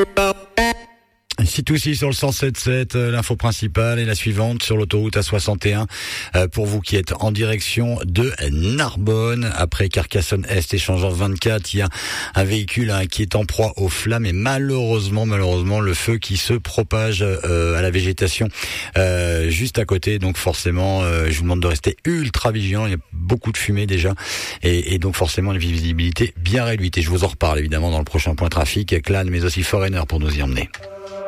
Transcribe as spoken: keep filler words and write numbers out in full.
Si tout ci sur le cent sept sept, l'info principale est la suivante sur l'autoroute A soixante et un. Euh, pour vous qui êtes en direction de Narbonne, après Carcassonne-Est, échangeur vingt-quatre, il y a un véhicule hein, qui est en proie aux flammes et malheureusement, malheureusement, le feu qui se propage euh, à la végétation euh, juste à côté. Donc forcément, euh, je vous demande de rester ultra vigilant. Il y a beaucoup de fumée déjà et, et donc forcément une visibilité bien réduite. Et je vous en reparle évidemment dans le prochain point trafic, Clan, mais aussi Foreigner pour nous y emmener.